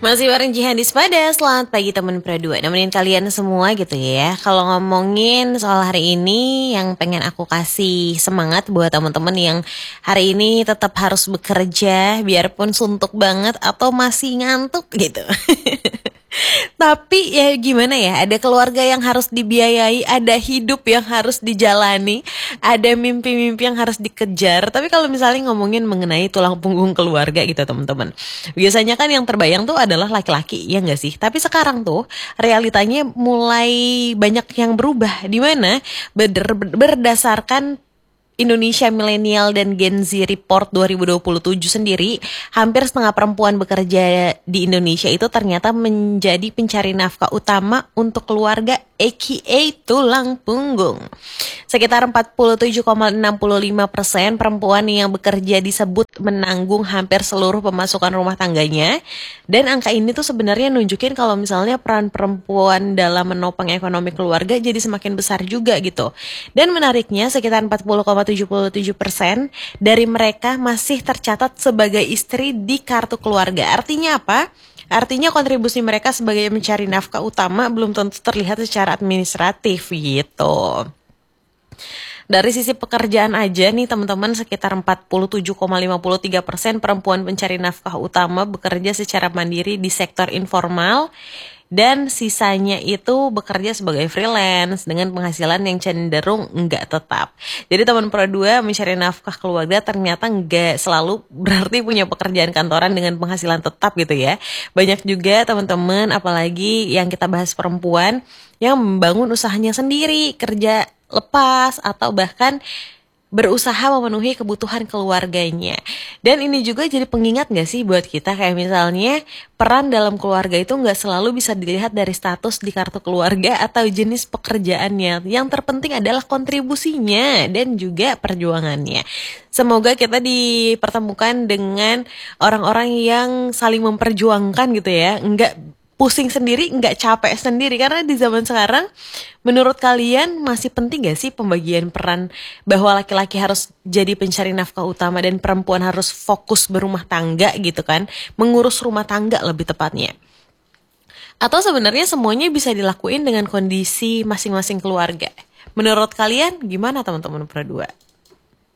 Masih bareng Jihadis pada selamat pagi teman Pradua. Nemenin kalian semua gitu ya. Kalau ngomongin soal hari ini, yang pengen aku kasih semangat buat teman-teman yang hari ini tetap harus bekerja biarpun suntuk banget atau masih ngantuk gitu. Tapi ya gimana ya, ada keluarga yang harus dibiayai, ada hidup yang harus dijalani, ada mimpi-mimpi yang harus dikejar. Tapi kalau misalnya ngomongin mengenai tulang punggung keluarga gitu teman-teman, biasanya kan yang terbayang tuh adalah laki-laki, ya nggak sih? Tapi sekarang tuh realitanya mulai banyak yang berubah, di mana berdasarkan Indonesia Millennial dan Gen Z Report 2027 sendiri, hampir setengah perempuan bekerja di Indonesia itu ternyata menjadi pencari nafkah utama untuk keluarga, aka tulang punggung. Sekitar 47,65% perempuan yang bekerja disebut menanggung hampir seluruh pemasukan rumah tangganya. Dan angka ini tuh sebenarnya nunjukin kalau misalnya peran perempuan dalam menopang ekonomi keluarga jadi semakin besar juga gitu. Dan menariknya sekitar 40,77% dari mereka masih tercatat sebagai istri di kartu keluarga. Artinya apa? Artinya kontribusi mereka sebagai mencari nafkah utama belum tentu terlihat secara administratif gitu. Dari sisi pekerjaan aja nih teman-teman, sekitar 47,53% perempuan pencari nafkah utama bekerja secara mandiri di sektor informal, dan sisanya itu bekerja sebagai freelance dengan penghasilan yang cenderung enggak tetap. Jadi teman Pro 2 mencari nafkah keluarga ternyata enggak selalu berarti punya pekerjaan kantoran dengan penghasilan tetap gitu ya. Banyak juga teman-teman, apalagi yang kita bahas perempuan, yang membangun usahanya sendiri, kerja lepas, atau bahkan berusaha memenuhi kebutuhan keluarganya. Dan ini juga jadi pengingat gak sih buat kita, kayak misalnya peran dalam keluarga itu gak selalu bisa dilihat dari status di kartu keluarga atau jenis pekerjaannya. Yang terpenting adalah kontribusinya dan juga perjuangannya. Semoga kita dipertemukan dengan orang-orang yang saling memperjuangkan gitu ya, enggak pusing sendiri, nggak capek sendiri. Karena di zaman sekarang, menurut kalian masih penting gak sih pembagian peran bahwa laki-laki harus jadi pencari nafkah utama dan perempuan harus fokus berumah tangga gitu kan, mengurus rumah tangga lebih tepatnya? Atau sebenarnya semuanya bisa dilakuin dengan kondisi masing-masing keluarga? Menurut kalian gimana teman-teman Pro 2?